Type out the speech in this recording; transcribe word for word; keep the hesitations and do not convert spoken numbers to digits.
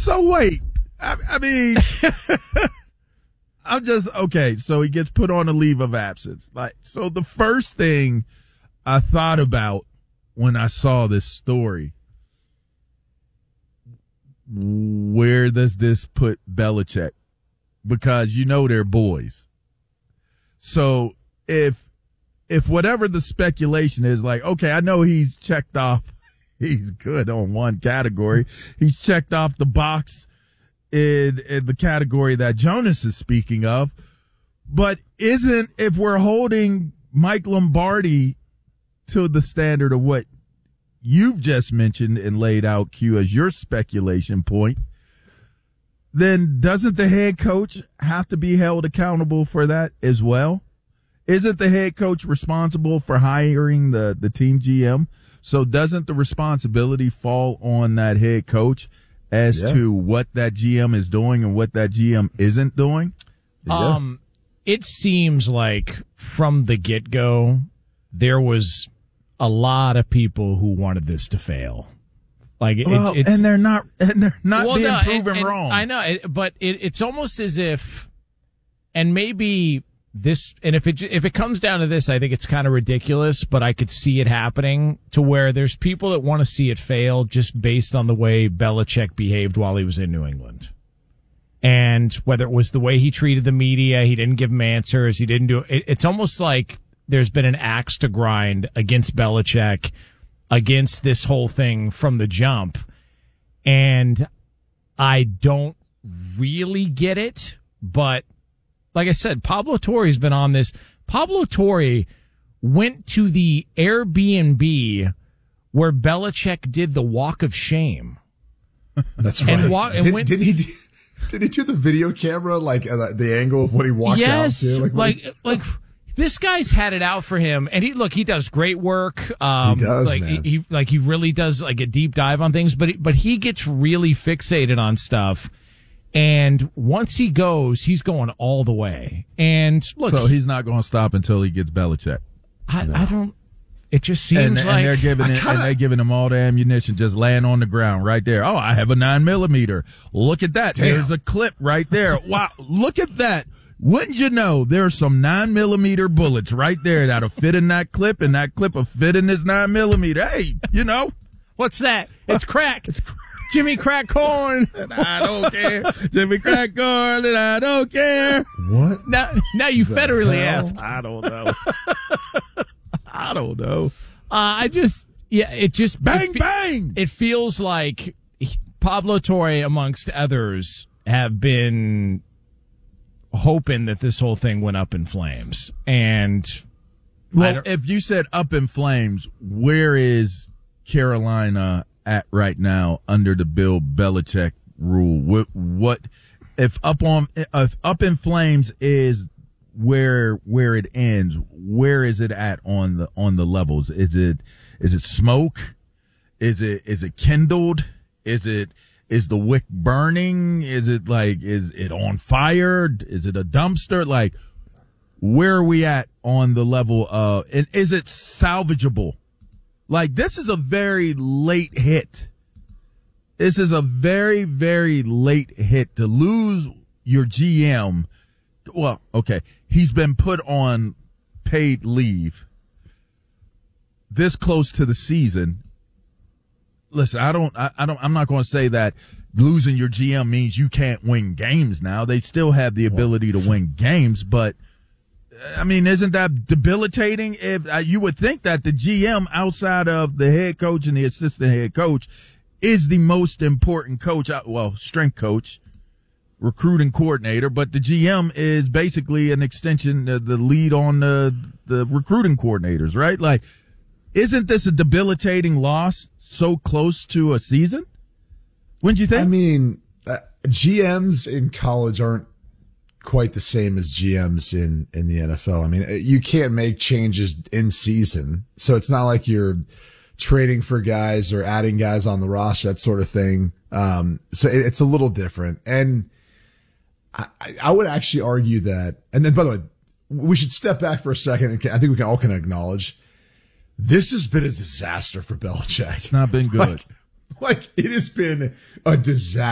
So wait, I, I mean, I'm just okay. So he gets put on a leave of absence. Like, so the first thing I thought about when I saw this story, where does this put Belichick? Because you know they're boys. So if if whatever the speculation is, like, okay, I know he's checked off, he's good on one category. He's checked off the box in, in the category that Jonas is speaking of. But isn't, if we're holding Mike Lombardi to the standard of what you've just mentioned and laid out, Q, as your speculation point, then doesn't the head coach have to be held accountable for that as well? Isn't the head coach responsible for hiring the, the team G M? So doesn't the responsibility fall on that head coach as yeah. to what that G M is doing and what that G M isn't doing? Yeah. Um, it seems like from the get-go, there was a lot of people who wanted this to fail. Like it, well, it's, and they're not, and they're not well, being no, proven and, and wrong. I know, it, but it, it's almost as if, and maybe this, and if it if it comes down to this, I think it's kind of ridiculous. But I could see it happening to where there's people that want to see it fail just based on the way Belichick behaved while he was in New England, and whether it was the way he treated the media, he didn't give them answers, he didn't do it. It's almost like there's been an axe to grind against Belichick, against this whole thing from the jump. And I don't really get it, but like I said, Pablo Torre's been on this. Pablo Torre went to the Airbnb where Belichick did the walk of shame. That's right. And, wa- and did, went, did he do, did he do the video camera, like uh, the angle of what he walked yes, out to? Like, like, he, like this guy's had it out for him, and he look. He does great work. Um, he does, like man. He, he like he really does like a deep dive on things, but he, but he gets really fixated on stuff. And once he goes, he's going all the way. And look, so he's not going to stop until he gets Belichick. I, no. I don't. It just seems and, like and they're giving it, kinda, and they're giving him all the ammunition, just laying on the ground right there. Oh, I have a nine millimeter. Look at that. Damn. There's a clip right there. Wow, look at that. Wouldn't you know, there's some nine millimeter bullets right there that'll fit in that clip, and that clip will fit in this nine millimeter. Hey, you know. What's that? It's crack. It's crack. Jimmy Crack Corn. And I don't care. Jimmy Crack Corn, and I don't care. What? Now, now you The federally hell? asked. I don't know. I don't know. Uh, I just, yeah, it just Bang, it fe- bang. It feels like he, Pablo Torre, amongst others, have been hoping that this whole thing went up in flames. And well, if you said up in flames, where is Carolina at right now under the Bill Belichick rule? What, what if up on if up in flames is where where it ends? Where is it at on the on the levels? Is it is it smoke? Is it is it kindled? Is it is the wick burning? Is it like is it on fire? Is it a dumpster? Like, where are we at on the level of, and is it salvageable? Like, this is a very late hit. This is a very, very late hit to lose your G M. Well, okay, he's been put on paid leave this close to the season. Listen, I don't, I, I don't, I'm not going to say that losing your G M means you can't win games now. They still have the ability to win games, but I mean, isn't that debilitating? If uh, you would think that the G M outside of the head coach and the assistant head coach is the most important coach, well, strength coach, recruiting coordinator, but the G M is basically an extension of the lead on the, the recruiting coordinators, right? Like, isn't this a debilitating loss so close to a season? Wouldn't you think? I mean, uh, G Ms in college aren't quite the same as G Ms in, in the N F L. I mean, you can't make changes in season. So it's not like you're trading for guys or adding guys on the roster, that sort of thing. Um, so it, it's a little different. And I, I would actually argue that, and then by the way, we should step back for a second. And I think we can all can acknowledge this has been a disaster for Belichick. It's not been good. Like, like it has been a disaster.